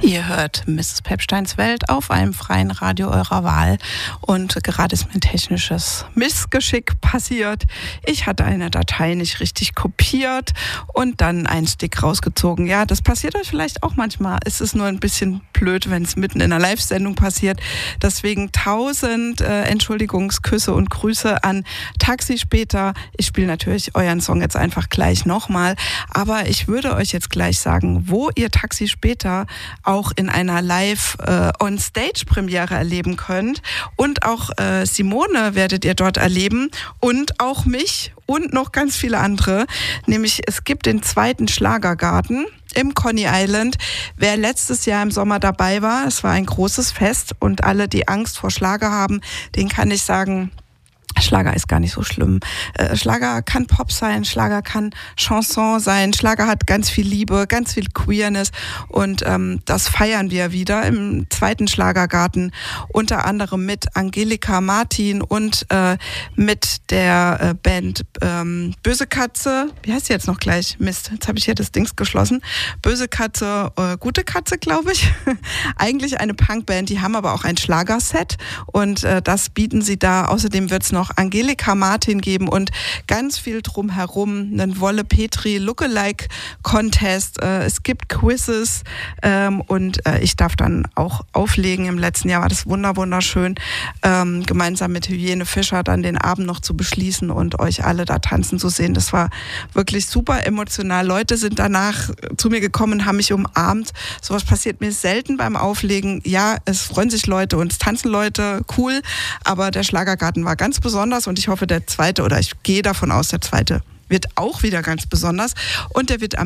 Ihr hört Mrs. Pepsteins Welt auf einem freien Radio eurer Wahl und gerade ist mir ein technisches Missgeschick passiert. Ich hatte eine Datei nicht richtig kopiert und dann einen Stick rausgezogen. Ja, das passiert euch vielleicht auch manchmal. Es ist nur ein bisschen blöd, wenn es mitten in einer Live-Sendung passiert. Deswegen 1000 Entschuldigungsküsse und Grüße an Taxi später. Ich spiele natürlich euren Song jetzt einfach gleich nochmal, aber ich würde euch jetzt gleich sagen, wo ihr Taxi später auch in einer Live-on-Stage-Premiere erleben könnt. Und auch Simone werdet ihr dort erleben und auch mich und noch ganz viele andere. Nämlich es gibt den 2. Schlagergarten im Coney Island. Wer letztes Jahr im Sommer dabei war, es war ein großes Fest und alle, die Angst vor Schlager haben, denen kann ich sagen, Schlager ist gar nicht so schlimm. Schlager kann Pop sein, Schlager kann Chanson sein, Schlager hat ganz viel Liebe, ganz viel Queerness und das feiern wir wieder im 2. Schlagergarten, unter anderem mit Angelika Martin und mit der Band Böse Katze, wie heißt sie jetzt noch gleich? Mist, jetzt habe ich hier das Dings geschlossen. Böse Katze, Gute Katze, glaube ich. Eigentlich eine Punkband, die haben aber auch ein Schlagerset und das bieten sie da. Außerdem wird es noch Angelika Martin geben und ganz viel drumherum, einen Wolle Petri Lookalike Contest, es gibt Quizzes und ich darf dann auch auflegen. Im letzten Jahr war das wunderschön, gemeinsam mit Hyäne Fischer dann den Abend noch zu beschließen und euch alle da tanzen zu sehen. Das war wirklich super emotional. Leute sind danach zu mir gekommen und haben mich umarmt. Sowas passiert mir selten beim Auflegen. Ja, es freuen sich Leute und es tanzen Leute, cool, aber der Schlagergarten war ganz besonders und ich hoffe, der 2. oder ich gehe davon aus, der 2. wird auch wieder ganz besonders und der wird am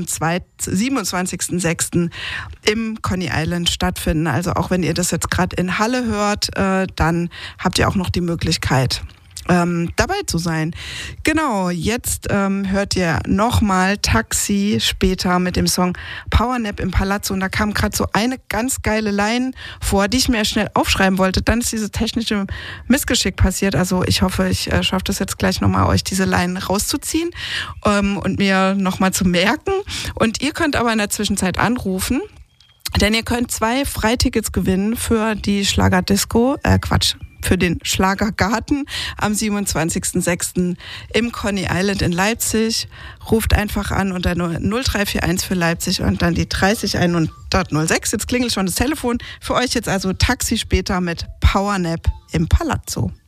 27.06. im Coney Island stattfinden. Also auch wenn ihr das jetzt gerade in Halle hört, dann habt ihr auch noch die Möglichkeit, dabei zu sein. Genau, jetzt hört ihr nochmal Taxi später mit dem Song Powernap im Palazzo und da kam gerade so eine ganz geile Line vor, die ich mir schnell aufschreiben wollte. Dann ist dieses technische Missgeschick passiert. Also ich hoffe, ich schaffe das jetzt gleich nochmal, euch diese Line rauszuziehen und mir nochmal zu merken. Und ihr könnt aber in der Zwischenzeit anrufen, denn ihr könnt 2 Freitickets gewinnen für die Schlagerdisco, für den Schlagergarten am 27.06. im Coney Island in Leipzig. Ruft einfach an unter 0341 für Leipzig und dann die 30106. Jetzt klingelt schon das Telefon. Für euch jetzt also Taxi später mit Powernap im Palazzo.